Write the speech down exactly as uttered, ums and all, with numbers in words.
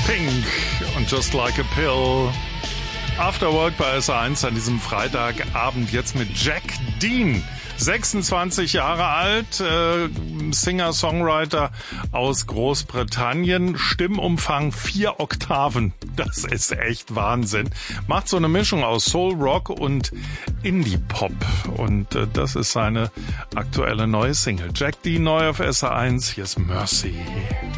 Pink und Just Like a Pill. After Work bei S eins an diesem Freitagabend jetzt mit Jack Dean. sechsundzwanzig Jahre alt, äh, Singer-Songwriter aus Großbritannien, Stimmumfang vier Oktaven, das ist echt Wahnsinn. Macht so eine Mischung aus Soul, Rock und Indie-Pop und äh, das ist seine aktuelle neue Single. Jack Dean neu auf S eins, hier ist Mercy.